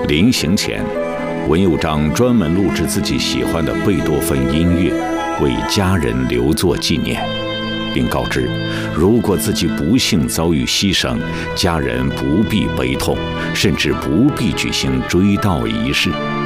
临行前，文佑章专门录制自己喜欢的贝多芬音乐，为家人留作纪念，并告知，如果自己不幸遭遇牺牲，家人不必悲痛，甚至不必举行追悼仪式。